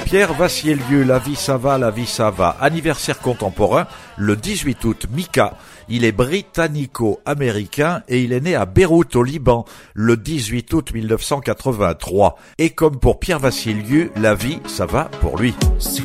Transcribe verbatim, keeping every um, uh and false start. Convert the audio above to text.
Pierre Vassilieu, la vie ça va, la vie ça va. Anniversaire contemporain, le dix-huit août, Mika. Il est britannico-américain et il est né à Beyrouth au Liban le dix-huit août mille neuf cent quatre-vingt-trois. Et comme pour Pierre Vassilieu, la vie ça va pour lui. C'est